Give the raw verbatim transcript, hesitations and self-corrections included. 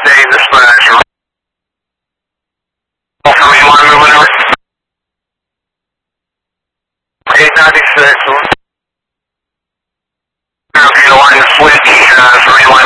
day dispatch. For me, want to move whenever? eight ninety-six. Okay, the line is switch. Uh, for me,